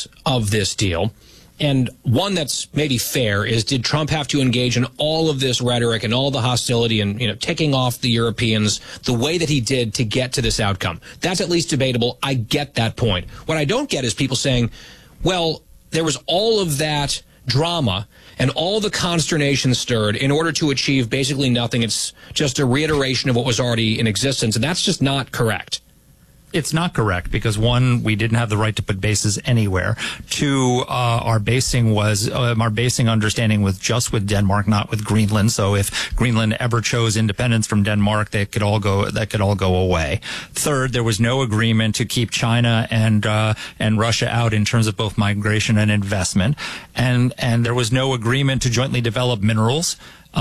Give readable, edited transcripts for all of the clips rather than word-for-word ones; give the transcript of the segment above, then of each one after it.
aspects of this deal. And one that's maybe fair is, did Trump have to engage in all of this rhetoric and all the hostility and, ticking off the Europeans the way that he did to get to this outcome? That's at least debatable. I get that point. What I don't get is people saying, well, there was all of that drama and all the consternation stirred in order to achieve basically nothing. It's just a reiteration of what was already in existence. And that's just not correct. It's not correct because, one, we didn't have the right to put bases anywhere. Two, our basing understanding was just with Denmark, not with Greenland. So if Greenland ever chose independence from Denmark, that could all go away. Third, there was no agreement to keep China and Russia out in terms of both migration and investment, and there was no agreement to jointly develop minerals.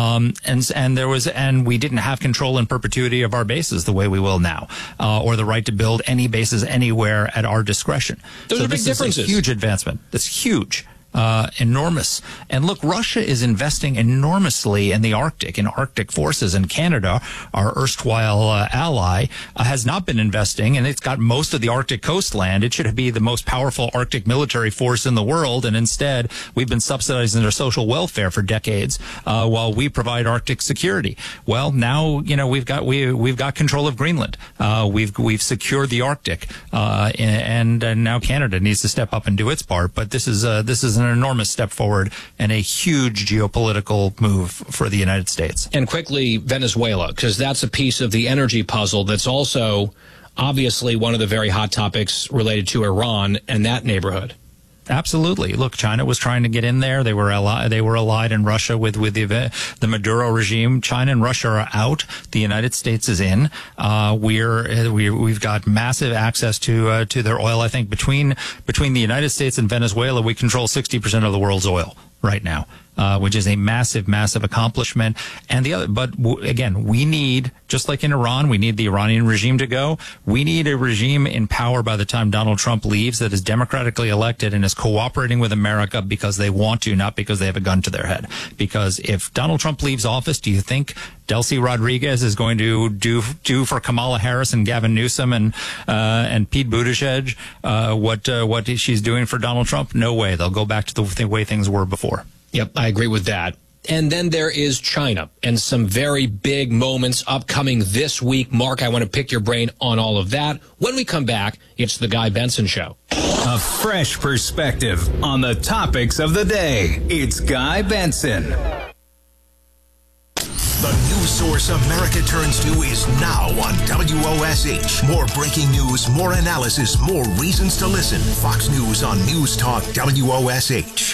And we didn't have control in perpetuity of our bases the way we will now, or the right to build any bases anywhere at our discretion. Those are big differences. Is a huge advancement. That's huge. Enormous. And look, Russia is investing enormously in the Arctic, in Arctic forces, and Canada, our erstwhile ally, has not been investing, and it's got most of the Arctic coastland. It should be the most powerful Arctic military force in the world, and instead we've been subsidizing their social welfare for decades while we provide Arctic security. Well, now we've got control of Greenland. We've secured the Arctic, and now Canada needs to step up and do its part. But this is an enormous step forward and a huge geopolitical move for the United States. And quickly, Venezuela, because that's a piece of the energy puzzle that's also obviously one of the very hot topics related to Iran and that neighborhood. Absolutely. Look, China was trying to get in there. They were allied in Russia with the Maduro regime. China and Russia are out. The United States is in. We've got massive access to their oil. I think between the United States and Venezuela, we control 60% of the world's oil right now, which is a massive, massive accomplishment. And again, we need, just like in Iran, we need the Iranian regime to go. We need a regime in power by the time Donald Trump leaves that is democratically elected and is cooperating with America because they want to, not because they have a gun to their head. Because if Donald Trump leaves office, do you think Delcy Rodriguez is going to do for Kamala Harris and Gavin Newsom and Pete Buttigieg what she's doing for Donald Trump? No way. They'll go back to the way things were before. Yep, I agree with that. And then there is China and some very big moments upcoming this week. Mark, I want to pick your brain on all of that. When we come back, it's the Guy Benson Show. A fresh perspective on the topics of the day. It's Guy Benson. The news source America turns to is now on WOSH. More breaking news, more analysis, more reasons to listen. Fox News on News Talk WOSH.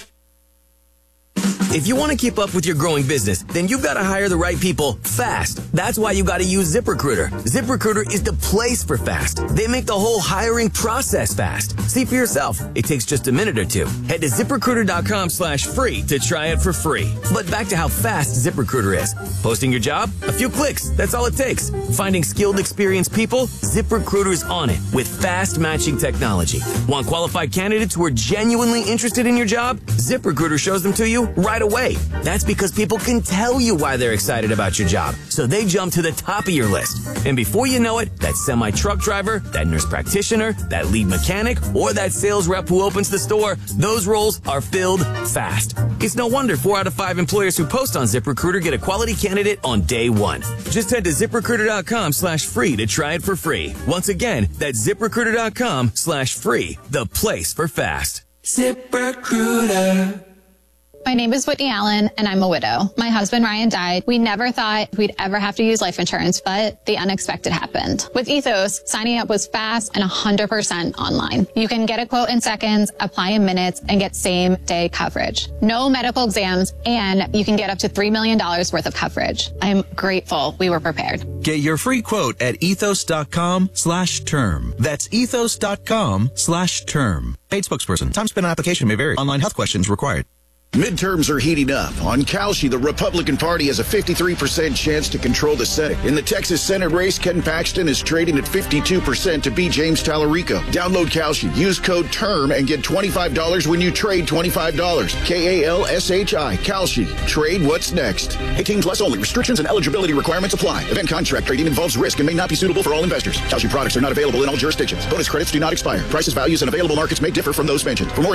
If you want to keep up with your growing business, then you've got to hire the right people fast. That's why you got to use ZipRecruiter. ZipRecruiter is the place for fast. They make the whole hiring process fast. See for yourself. It takes just a minute or two. Head to ZipRecruiter.com/free to try it for free. But back to how fast ZipRecruiter is. Posting your job? A few clicks. That's all it takes. Finding skilled, experienced people? ZipRecruiter's on it with fast matching technology. Want qualified candidates who are genuinely interested in your job? ZipRecruiter shows them to you right away. That's because people can tell you why they're excited about your job, so they jump to the top of your list. And before you know it, that semi-truck driver, that nurse practitioner, that lead mechanic, or that sales rep who opens the store, those roles are filled fast. It's no wonder 4 out of 5 employers who post on ZipRecruiter get a quality candidate on day one. Just head to ZipRecruiter.com/free to try it for free. Once again, that's ZipRecruiter.com/free, the place for fast. ZipRecruiter. My name is Whitney Allen, and I'm a widow. My husband, Ryan, died. We never thought we'd ever have to use life insurance, but the unexpected happened. With Ethos, signing up was fast and 100% online. You can get a quote in seconds, apply in minutes, and get same-day coverage. No medical exams, and you can get up to $3 million worth of coverage. I'm grateful we were prepared. Get your free quote at ethos.com/term. That's ethos.com/term. Paid spokesperson. Time spent on application may vary. Online health questions required. Midterms are heating up. On Kalshi, the Republican Party has a 53% chance to control the Senate. In the Texas Senate race, Ken Paxton is trading at 52% to beat James Tallarico. Download Kalshi, use code TERM, and get $25 when you trade $25. KALSHI, Kalshi. Trade what's next. 18 plus only. Restrictions and eligibility requirements apply. Event contract trading involves risk and may not be suitable for all investors. Kalshi products are not available in all jurisdictions. Bonus credits do not expire. Prices, values, and available markets may differ from those mentioned. For more